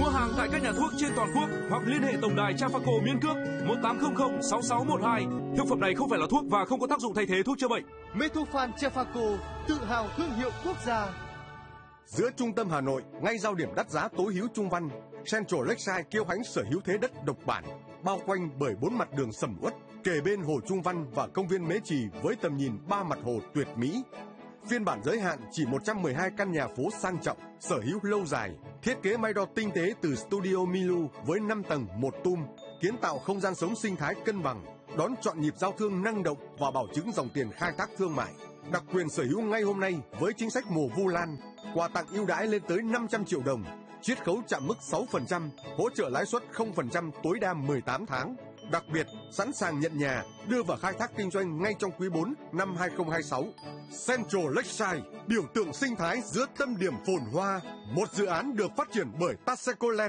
Mua hàng tại các nhà thuốc trên toàn quốc hoặc liên hệ tổng đài Trafaco miễn cước 1800 6612. Thực phẩm này không phải là thuốc và không có tác dụng thay thế thuốc chữa bệnh. Metofan Trafaco, tự hào thương hiệu quốc gia. Giữa trung tâm Hà Nội, ngay giao điểm đắt giá tối hữu Trung Văn, Central Lakeside kiêu hãnh sở hữu thế đất độc bản, bao quanh bởi 4 mặt đường sầm uất, kề bên hồ Trung Văn và công viên Mễ Trì với tầm nhìn 3 mặt hồ tuyệt mỹ. Phiên bản giới hạn chỉ 112 căn nhà phố sang trọng, sở hữu lâu dài, thiết kế may đo tinh tế từ Studio Milu với 5 tầng 1 tum, kiến tạo không gian sống sinh thái cân bằng, đón chọn nhịp giao thương năng động và bảo chứng dòng tiền khai thác thương mại. Đặc quyền sở hữu ngay hôm nay với chính sách mùa Vu Lan, quà tặng ưu đãi lên tới 500 triệu đồng, chiết khấu chạm mức 6%, hỗ trợ lãi suất 0% tối đa 18 tháng. Đặc biệt, sẵn sàng nhận nhà, đưa vào khai thác kinh doanh ngay trong quý 4 năm 2026. Central Lakeside, biểu tượng sinh thái giữa tâm điểm phồn hoa, một dự án được phát triển bởi Taseko Land.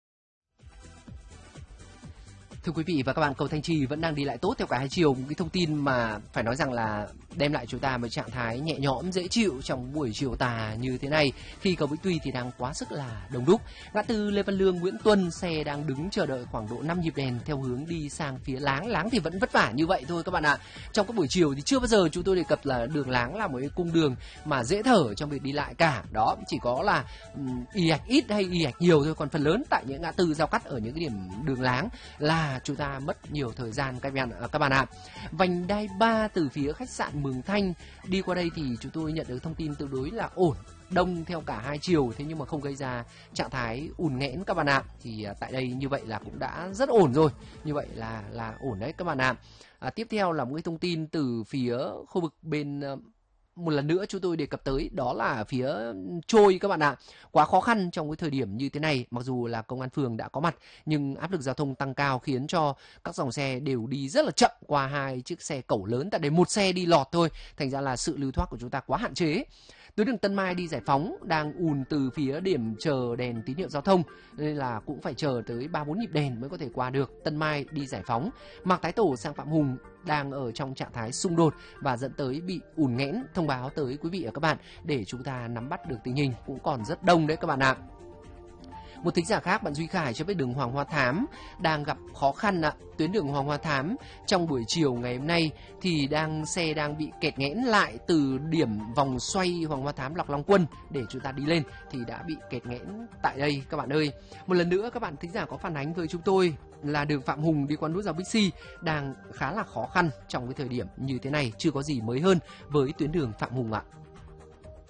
Thưa quý vị và các bạn, cầu Thanh Trì vẫn đang đi lại tốt theo cả hai chiều. Một cái thông tin mà phải nói rằng là đem lại chúng ta một trạng thái nhẹ nhõm dễ chịu trong buổi chiều tà như thế này, khi cầu Vĩnh Tuy thì đang quá sức là đông đúc. Ngã tư Lê Văn Lương, Nguyễn Tuân, xe đang đứng chờ đợi khoảng độ 5 nhịp đèn theo hướng đi sang phía Láng. Láng thì vẫn vất vả như vậy thôi các bạn ạ. Trong các buổi chiều thì chưa bao giờ chúng tôi đề cập là đường Láng là một cái cung đường mà dễ thở trong việc đi lại cả. Đó chỉ có là ì ạch ít hay ì ạch nhiều thôi, còn phần lớn tại những ngã tư giao cắt ở những cái điểm đường Láng là chúng ta mất nhiều thời gian các bạn ạ. Vành đai 3 từ phía khách sạn Mường Thanh đi qua đây thì chúng tôi nhận được thông tin tương đối là ổn, đông theo cả hai chiều, thế nhưng mà không gây ra trạng thái nghẽn các bạn ạ. Thì tại đây như vậy là cũng đã rất ổn rồi, như vậy là ổn đấy các bạn ạ. Tiếp theo là một cái thông tin từ phía khu vực bên một lần nữa chúng tôi đề cập tới, đó là phía trôi các bạn ạ. Quá khó khăn trong cái thời điểm như thế này, mặc dù là công an phường đã có mặt nhưng áp lực giao thông tăng cao khiến cho các dòng xe đều đi rất là chậm qua hai chiếc xe cẩu lớn, tại đây một xe đi lọt thôi, thành ra là sự lưu thoát của chúng ta quá hạn chế. Tuyến đường Tân Mai đi Giải Phóng đang ùn từ phía điểm chờ đèn tín hiệu giao thông, nên là cũng phải chờ tới 3-4 nhịp đèn mới có thể qua được. Tân Mai đi Giải Phóng, Mạc Thái Tổ sang Phạm Hùng đang ở trong trạng thái xung đột và dẫn tới bị ùn nghẽn. Thông báo tới quý vị và các bạn để chúng ta nắm bắt được tình hình, cũng còn rất đông đấy các bạn ạ. Một thính giả khác, bạn Duy Khải cho biết đường Hoàng Hoa Thám đang gặp khó khăn ạ. Tuyến đường Hoàng Hoa Thám trong buổi chiều ngày hôm nay thì xe đang bị kẹt nghẽn lại từ điểm vòng xoay Hoàng Hoa Thám Lạc Long Quân để chúng ta đi lên thì đã bị kẹt nghẽn tại đây các bạn ơi. Một lần nữa các bạn thính giả có phản ánh với chúng tôi là đường Phạm Hùng đi qua nút giao Bixi đang khá là khó khăn trong cái thời điểm như thế này, chưa có gì mới hơn với tuyến đường Phạm Hùng ạ.